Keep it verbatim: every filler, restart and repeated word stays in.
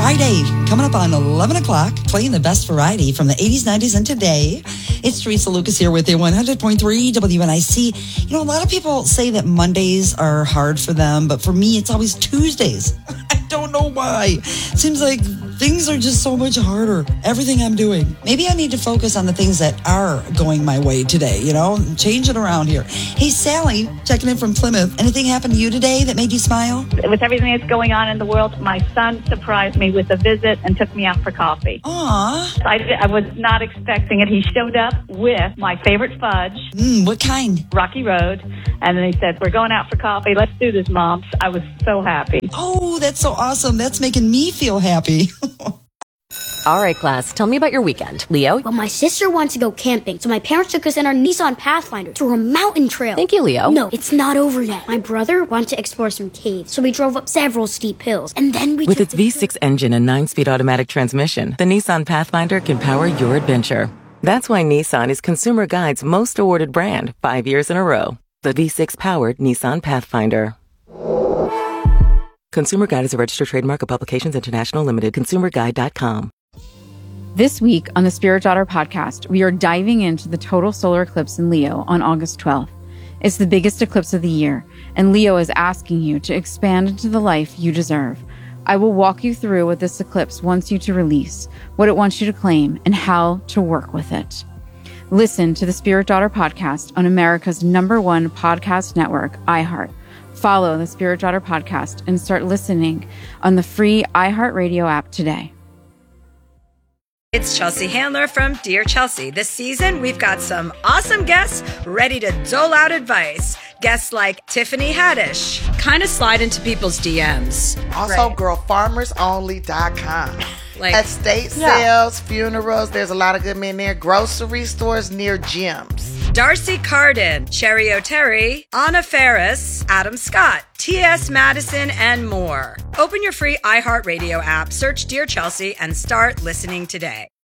Friday, coming up on eleven o'clock, playing the best variety from the eighties, nineties, and today. It's Teresa Lucas here with you, one hundred point three W N I C. You know, a lot of people say that Mondays are hard for them, but for me, it's always Tuesdays. I don't know why. Seems like things are just so much harder. Everything I'm doing. Maybe I need to focus on the things that are going my way today, you know? Change it around here. Hey, Sally, checking in from Plymouth. Anything happened to you today that made you smile? With everything that's going on in the world, my son surprised me with a visit and took me out for coffee. Aww. I, I was not expecting it. He showed up with my favorite fudge. Mm, what kind? Rocky Road. And then he said, we're going out for coffee. Let's do this, Mom. I was so happy. Oh, that's so awesome. That's making me feel happy. All right, class, tell me about your weekend. Leo? Well, my sister wants to go camping, so my parents took us in our Nissan Pathfinder through a mountain trail. Thank you, Leo. No, it's not over yet. My brother wanted to explore some caves, so we drove up several steep hills, and then we With took its the V six engine and nine-speed automatic transmission, the Nissan Pathfinder can power your adventure. That's why Nissan is Consumer Guide's most awarded brand, five years in a row. The V six-powered Nissan Pathfinder. Consumer Guide is a registered trademark of Publications International Limited. consumer guide dot com. This week on the Spirit Daughter podcast, we are diving into the total solar eclipse in Leo on August twelfth. It's the biggest eclipse of the year, and Leo is asking you to expand into the life you deserve. I will walk you through what this eclipse wants you to release, what it wants you to claim, and how to work with it. Listen to the Spirit Daughter podcast on America's number one podcast network, iHeart. Follow the Spirit Daughter podcast and start listening on the free iHeartRadio app today. It's Chelsea Handler from Dear Chelsea. This season, we've got some awesome guests ready to dole out advice. Guests like Tiffany Haddish, kind of slide into people's D Ms. Also, right. girl farmers only dot com. Like, estate yeah. sales, funerals, there's a lot of good men there. Grocery stores near gyms. Darcy Carden, Cherry O'Terry, Anna Ferris, Adam Scott, T S Madison, and more. Open your free iHeartRadio app, search Dear Chelsea, and start listening today.